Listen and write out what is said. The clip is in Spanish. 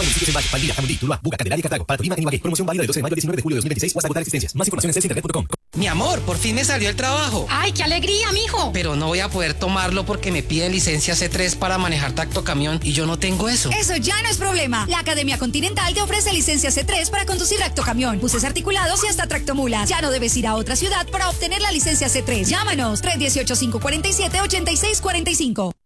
para municipios en Valle, Valdivia, Jamundí, Tuluá, Buga, Candelaria y Cartago. Para Tolima y Ibagué. Promoción válida del 12 de mayo al 19 de julio de 2026 o hasta agotar existencias. Más información en celsinternet.com. Mi amor, por fin me salió el trabajo. ¡Ay, qué alegría, mijo! Pero no voy a poder tomarlo porque me piden licencia C3 para manejar tractocamión y yo no tengo eso. Eso ya no es problema. La Academia Continental te ofrece licencia C3 para conducir tractocamión, buses articulados y hasta tractomulas. Ya no debes ir a otra ciudad para obtener la licencia C3. Llámanos 318-547-8645.